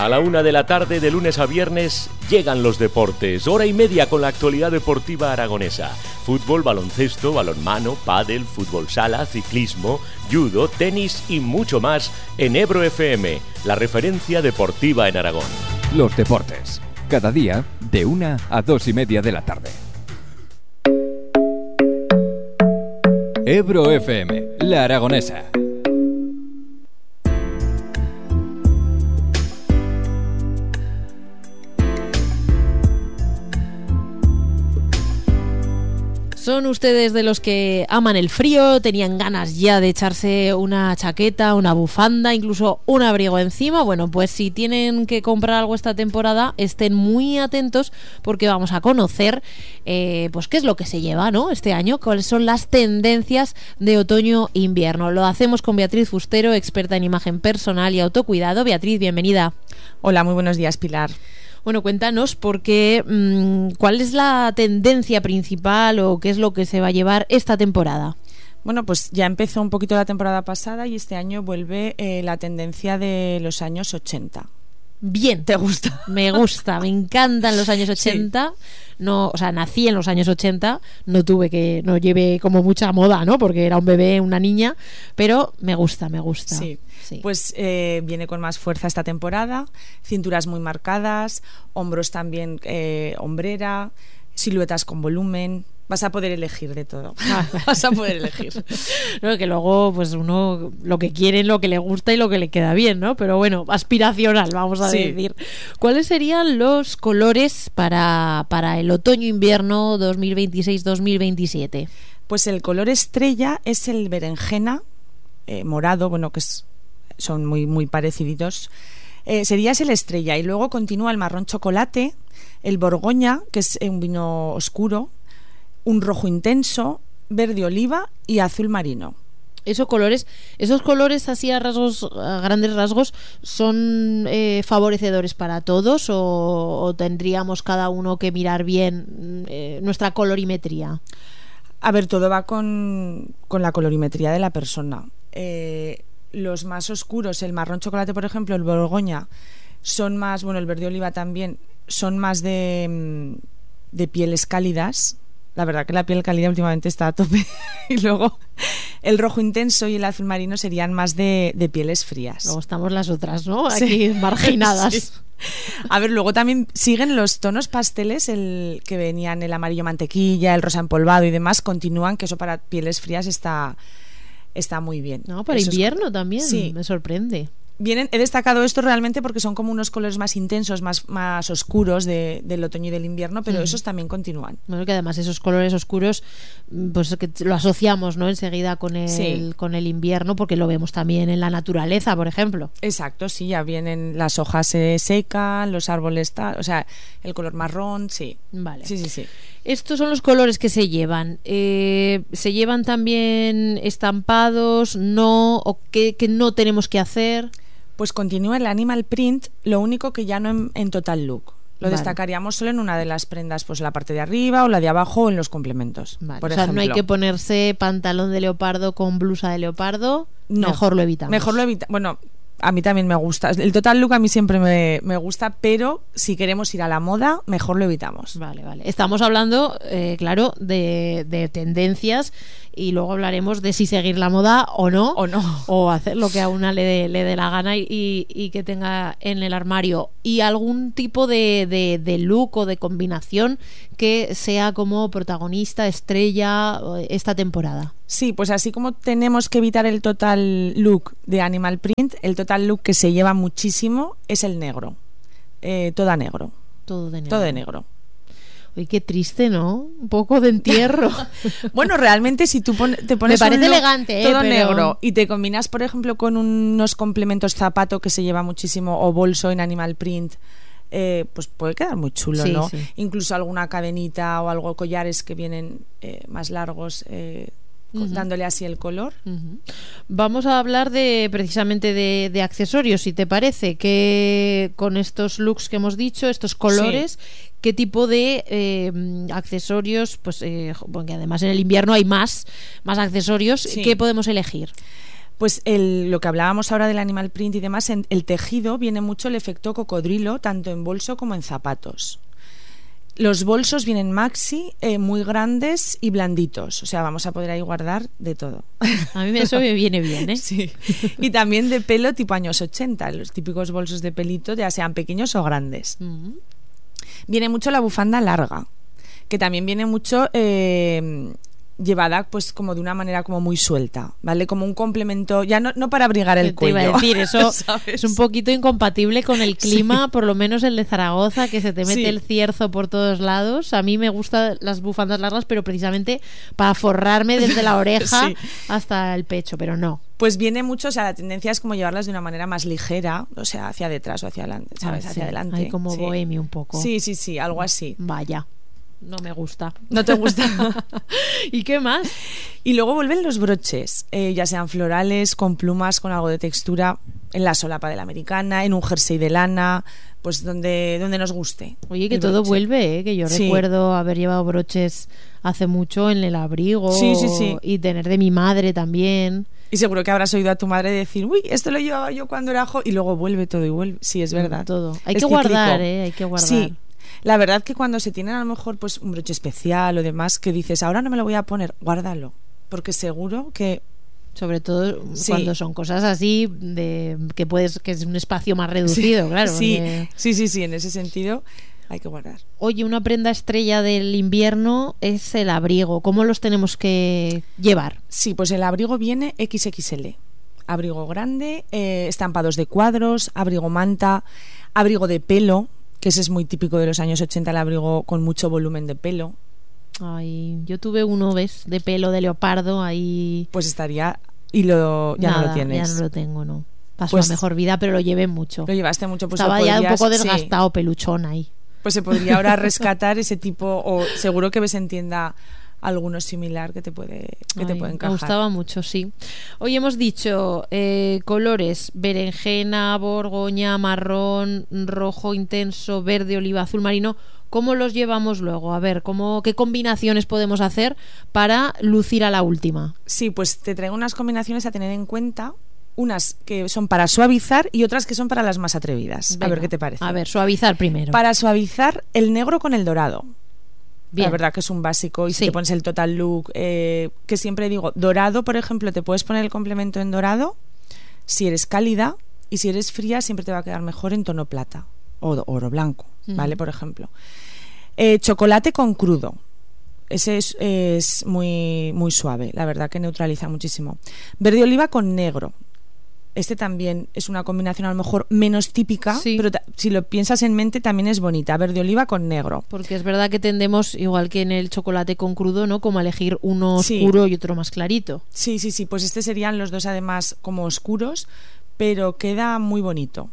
A la 1 de la tarde, de lunes a viernes, llegan los deportes. Hora y media con la actualidad deportiva aragonesa. Fútbol, baloncesto, balonmano, pádel, fútbol sala, ciclismo, judo, tenis y mucho más en Ebro FM, la referencia deportiva en Aragón. Los deportes, cada día de 1 a 2 y media de la tarde. Ebro FM, la aragonesa. ¿Son ustedes de los que aman el frío, tenían ganas ya de echarse una chaqueta, una bufanda, incluso un abrigo encima? Bueno, pues si tienen que comprar algo esta temporada, estén muy atentos porque vamos a conocer pues qué es lo que se lleva, ¿no?, este año, cuáles son las tendencias de otoño-invierno. Lo hacemos con Beatriz Fustero, experta en imagen personal y autocuidado. Beatriz, bienvenida. Hola, muy buenos días, Pilar. Bueno, cuéntanos porque ¿cuál es la tendencia principal o qué es lo que se va a llevar esta temporada? Bueno, pues ya empezó un poquito la temporada pasada y este año vuelve la tendencia de los años 80. Bien. ¿Te gusta? Me gusta, me encantan los años 80. Sí. No, o sea, nací en los años 80, no llevé como mucha moda, ¿no? Porque era un bebé, una niña, pero me gusta. Sí. Pues viene con más fuerza esta temporada, cinturas muy marcadas, hombros también, hombrera, siluetas con volumen. Vas a poder elegir de todo. Vas a poder elegir. No, que luego pues uno lo que quiere, lo que le gusta y lo que le queda bien, ¿no? Pero bueno, aspiracional, vamos a decir. ¿Cuáles serían los colores para el otoño-invierno 2026-2027? Pues el color estrella es el berenjena, morado, bueno, que son muy pareciditos. Sería ese el estrella, y luego continúa el marrón chocolate, el borgoña, que es un vino oscuro, un rojo intenso, verde oliva y azul marino. Esos colores así a grandes rasgos, ¿son favorecedores para todos o tendríamos cada uno que mirar bien nuestra colorimetría? A ver, todo va con la colorimetría de la persona. Los más oscuros, el marrón chocolate, por ejemplo, el borgoña, son más, bueno, el verde oliva también, son más de pieles cálidas. La verdad que la piel cálida últimamente está a tope. Y luego el rojo intenso y el azul marino serían más de pieles frías. Luego estamos las otras, ¿no? Aquí marginadas. Sí. A ver, luego también siguen los tonos pasteles, el que venían, el amarillo mantequilla, el rosa empolvado y demás, continúan, que eso para pieles frías está muy bien. No, para invierno también, sí. Me sorprende. He destacado esto realmente porque son como unos colores más intensos, más oscuros del otoño y del invierno, pero esos también continúan. Bueno, que además esos colores oscuros, pues que lo asociamos, ¿no?, enseguida con el invierno, porque lo vemos también en la naturaleza, por ejemplo. Exacto, sí, ya vienen las hojas se secan, los árboles o sea, el color marrón, sí. Vale. Sí. Estos son los colores que se llevan. ¿Se llevan también estampados? ¿No? ¿O qué no tenemos que hacer? Pues continúa el animal print, lo único que ya no en total look. Lo destacaríamos solo en una de las prendas, pues en la parte de arriba o la de abajo o en los complementos. Por ejemplo, no hay que ponerse pantalón de leopardo con blusa de leopardo. No, mejor lo evitamos. Bueno, a mí también me gusta. El total look a mí siempre me gusta, pero si queremos ir a la moda, mejor lo evitamos. Vale. Estamos hablando, claro, de tendencias, y luego hablaremos de si seguir la moda o no. O hacer lo que a una le dé la gana y que tenga en el armario. Y algún tipo de look o de combinación que sea como protagonista, estrella esta temporada. Sí, pues así como tenemos que evitar el total look de Animal Print, el total look que se lleva muchísimo es el negro. Todo negro. Todo de negro. Uy, qué triste, ¿no? Un poco de entierro. Bueno, realmente si tú te pones me parece un look elegante, todo pero negro y te combinas, por ejemplo, con unos complementos zapato que se lleva muchísimo, o bolso en Animal Print, pues puede quedar muy chulo, sí, ¿no? Sí. Incluso alguna cadenita o algo, collares que vienen más largos, dándole así el color. Vamos a hablar precisamente de accesorios, si te parece, que con estos looks que hemos dicho, estos colores, qué tipo de accesorios, pues porque además en el invierno hay más accesorios, ¿qué podemos elegir? Pues lo que hablábamos ahora del animal print y demás, en el tejido viene mucho el efecto cocodrilo, tanto en bolso como en zapatos. Los bolsos vienen maxi, muy grandes y blanditos. O sea, vamos a poder ahí guardar de todo. A mí eso me viene bien, ¿eh? Sí. Y también de pelo tipo años 80, los típicos bolsos de pelito, ya sean pequeños o grandes. Viene mucho la bufanda larga, que también viene mucho llevada pues como de una manera como muy suelta, ¿vale? Como un complemento, ya no para abrigar el cuello. Te iba a decir, eso ¿sabes? Es un poquito incompatible con el clima, sí. Por lo menos el de Zaragoza, que se te mete sí. el cierzo por todos lados. A mí me gustan las bufandas largas, pero precisamente para forrarme desde la oreja sí. hasta el pecho, pero no. Pues viene mucho, o sea, la tendencia es como llevarlas de una manera más ligera, o sea, hacia detrás o hacia adelante, ¿sabes? Sí. Hacia adelante. Hay como sí. bohemio un poco. Sí, algo así. Vaya. No me gusta. ¿No te gusta? ¿Y qué más? Y luego vuelven los broches, ya sean florales, con plumas, con algo de textura, en la solapa de la americana, en un jersey de lana, pues donde nos guste. Oye, que todo vuelve, que yo recuerdo haber llevado broches hace mucho en el abrigo sí. y tener de mi madre también. Y seguro que habrás oído a tu madre decir, uy, esto lo llevaba yo cuando era joven, y luego vuelve todo y vuelve. Sí, es verdad. Todo. Hay que guardar, hay que guardar. Sí. La verdad que cuando se tienen a lo mejor pues un broche especial o demás que dices, ahora no me lo voy a poner, guárdalo, porque seguro que... Sobre todo cuando son cosas así que es un espacio más reducido, claro. Sí, en ese sentido hay que guardar. Oye, una prenda estrella del invierno es el abrigo. ¿Cómo los tenemos que llevar? Sí, pues el abrigo viene XXL. Abrigo grande, estampados de cuadros, abrigo manta, abrigo de pelo, que ese es muy típico de los años 80, el abrigo con mucho volumen de pelo. Ay, yo tuve uno, ¿ves? De pelo de leopardo, ahí... Pues estaría... Y ya no lo tienes. Ya no lo tengo, no. Pasó pues, a mejor vida, pero lo llevé mucho. Lo llevaste mucho, pues estaba ya un poco desgastado, peluchón ahí. Pues se podría ahora rescatar ese tipo, o seguro que ves en tienda alguno similar que te puede encajar. Me gustaba mucho, sí. Hoy hemos dicho colores: berenjena, borgoña, marrón, rojo intenso, verde, oliva, azul marino. ¿Cómo los llevamos luego? A ver, ¿qué combinaciones podemos hacer para lucir a la última? Sí, pues te traigo unas combinaciones a tener en cuenta. Unas que son para suavizar y otras que son para las más atrevidas. Venga, a ver qué te parece. A ver, suavizar primero. Para suavizar, el negro con el dorado. Bien. La verdad que es un básico. Y si te pones el total look, que siempre digo, dorado, por ejemplo, te puedes poner el complemento en dorado si eres cálida, y si eres fría siempre te va a quedar mejor en tono plata o oro blanco, ¿vale? Por ejemplo. Chocolate con crudo. Ese es muy, muy suave, la verdad que neutraliza muchísimo. Verde oliva con negro. Este también es una combinación a lo mejor menos típica, pero si lo piensas en mente también es bonita, verde oliva con negro. Porque es verdad que tendemos, igual que en el chocolate con crudo, ¿no? Como a elegir uno oscuro y otro más clarito. Sí, pues este serían los dos además como oscuros, pero queda muy bonito.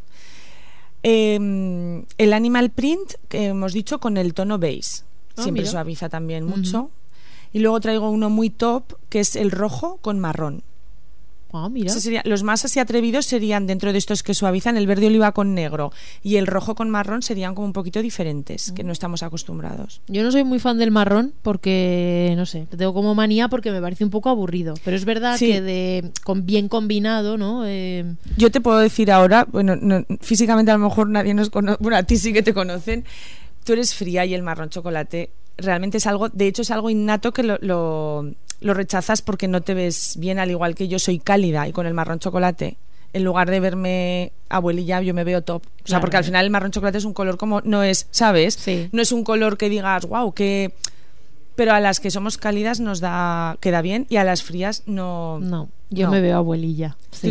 El animal print que hemos dicho con el tono beige, siempre suaviza también mucho. Y luego traigo uno muy top que es el rojo con marrón. Mira. Los más así atrevidos serían, dentro de estos que suavizan, el verde oliva con negro y el rojo con marrón serían como un poquito diferentes, que no estamos acostumbrados. Yo no soy muy fan del marrón porque, no sé, tengo como manía porque me parece un poco aburrido, pero es verdad que bien combinado, ¿no? Yo te puedo decir ahora, bueno, físicamente a lo mejor nadie nos conoce, bueno, a ti sí que te conocen, tú eres fría y el marrón chocolate realmente es algo, de hecho es algo innato que lo rechazas porque no te ves bien, al igual que yo soy cálida y con el marrón chocolate, en lugar de verme abuelilla, yo me veo top. O sea, porque al final el marrón chocolate es un color como, no es, ¿sabes? Sí. No es un color que digas, wow, que... Pero a las que somos cálidas queda bien y a las frías no. No, yo me veo abuelilla. Sí.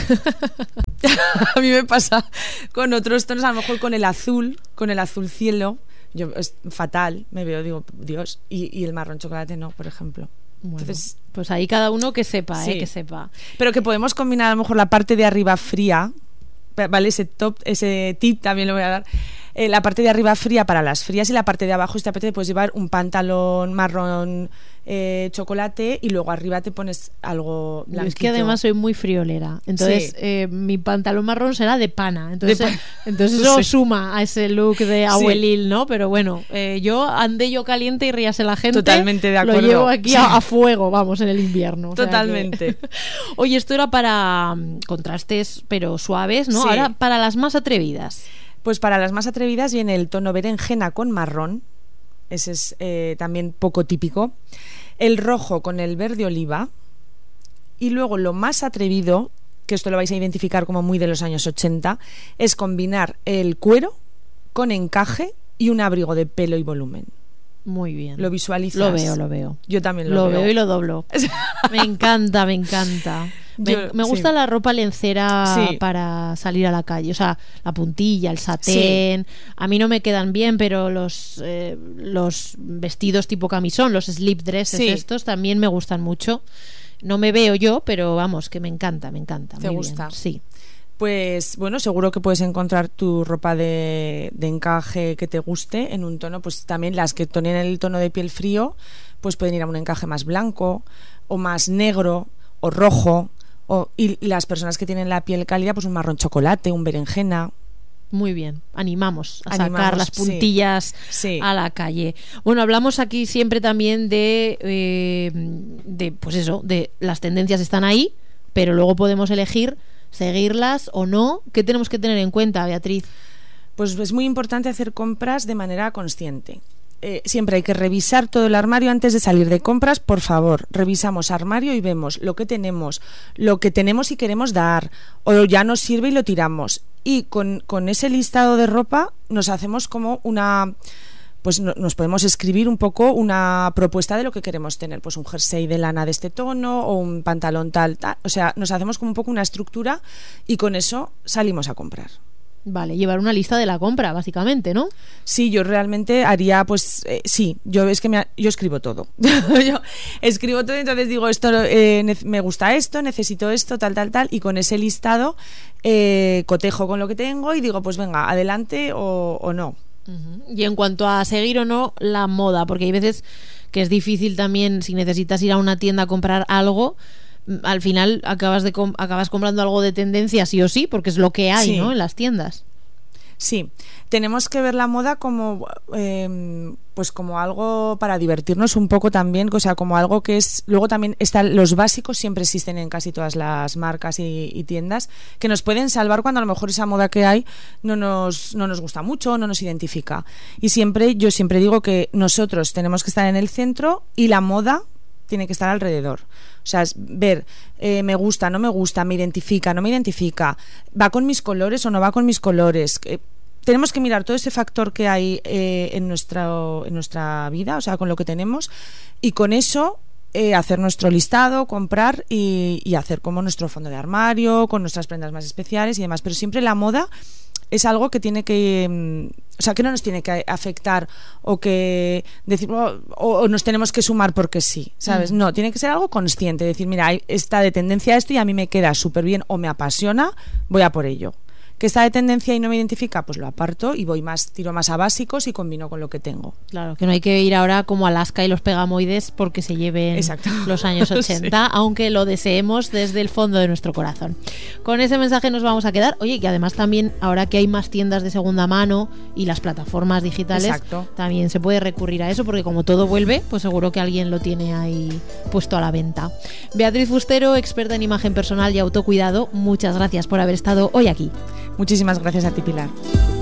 A mí me pasa con otros tonos, a lo mejor con el azul cielo, es fatal, me veo, digo, Dios, y el marrón chocolate no, por ejemplo. Bueno, entonces, pues ahí cada uno que sepa, que sepa. Pero que podemos combinar a lo mejor la parte de arriba fría, ¿vale? Ese tip también lo voy a dar. La parte de arriba fría para las frías y la parte de abajo, si te apetece, puedes llevar un pantalón marrón chocolate y luego arriba te pones algo blanquito. Es que además soy muy friolera, entonces mi pantalón marrón será de pana, entonces eso suma a ese look de abuelil, ¿no? Pero bueno, yo andé yo caliente y ríase la gente. Totalmente de acuerdo. Lo llevo aquí a fuego, vamos, en el invierno. Totalmente. Oye, esto era para contrastes pero suaves, ¿no? Ahora para las más atrevidas. Pues para las más atrevidas viene el tono berenjena con marrón. Ese es también poco típico. El rojo con el verde oliva. Y luego lo más atrevido, que esto lo vais a identificar como muy de los años 80, es combinar el cuero con encaje y un abrigo de pelo y volumen. Muy bien. ¿Lo visualizas? Lo veo. Yo también lo veo. Lo veo y lo doblo. Me encanta. Me gusta la ropa lencera para salir a la calle. O sea, la puntilla, el satén. A mí no me quedan bien, pero los vestidos tipo camisón, los slip dresses estos también me gustan mucho. No me veo yo, pero vamos, que me encanta. ¿Te gusta? Bien. Sí. Pues bueno, seguro que puedes encontrar tu ropa de encaje que te guste en un tono, pues también las que tienen el tono de piel frío, pues pueden ir a un encaje más blanco o más negro o rojo, y las personas que tienen la piel cálida, pues un marrón chocolate, un berenjena. Muy bien, animamos a sacar las puntillas a la calle. Bueno, hablamos aquí siempre también de pues eso, de las tendencias están ahí, pero luego podemos elegir seguirlas o no. ¿Qué tenemos que tener en cuenta, Beatriz? Pues es muy importante hacer compras de manera consciente. Siempre hay que revisar todo el armario antes de salir de compras. Por favor, revisamos armario y vemos lo que tenemos y queremos dar, o ya nos sirve y lo tiramos. Y con ese listado de ropa nos hacemos como nos podemos escribir un poco una propuesta de lo que queremos tener, pues un jersey de lana de este tono o un pantalón tal, o sea, nos hacemos como un poco una estructura y con eso salimos a comprar. Vale, llevar una lista de la compra, básicamente, ¿no? Sí, yo realmente haría, yo escribo todo. Yo escribo todo, entonces digo, esto me gusta esto, necesito esto, tal, y con ese listado cotejo con lo que tengo y digo, pues venga, adelante o no. Y en cuanto a seguir o no la moda, porque hay veces que es difícil también, si necesitas ir a una tienda a comprar algo, al final acabas comprando algo de tendencia sí o sí, porque es lo que hay, ¿no? En las tiendas. Sí, tenemos que ver la moda como pues como algo para divertirnos un poco también, o sea, como algo que es, luego también los básicos siempre existen en casi todas las marcas y tiendas que nos pueden salvar cuando a lo mejor esa moda que hay no nos gusta mucho, no nos identifica. Y yo siempre digo que nosotros tenemos que estar en el centro y la moda tiene que estar alrededor. O sea, es ver, me gusta, no me gusta, me identifica, no me identifica, va con mis colores o no va con mis colores. Tenemos que mirar todo ese factor que hay en nuestra vida, o sea, con lo que tenemos, y con eso hacer nuestro listado, comprar y hacer como nuestro fondo de armario, con nuestras prendas más especiales y demás. Pero siempre la moda es algo que tiene que, o sea, que no nos tiene que afectar o que decir o nos tenemos que sumar porque sí, ¿sabes? No, tiene que ser algo consciente, decir, mira, está de tendencia esto y a mí me queda súper bien o me apasiona, voy a por ello. Que está de tendencia y no me identifica, pues lo aparto y tiro más a básicos y combino con lo que tengo. Claro, que no hay que ir ahora como Alaska y los pegamoides porque se lleven los años 80, aunque lo deseemos desde el fondo de nuestro corazón. Con ese mensaje nos vamos a quedar. Oye, que además también ahora que hay más tiendas de segunda mano y las plataformas digitales, también se puede recurrir a eso, porque como todo vuelve, pues seguro que alguien lo tiene ahí puesto a la venta. Beatriz Fustero, experta en imagen personal y autocuidado, muchas gracias por haber estado hoy aquí. Muchísimas gracias a ti, Pilar.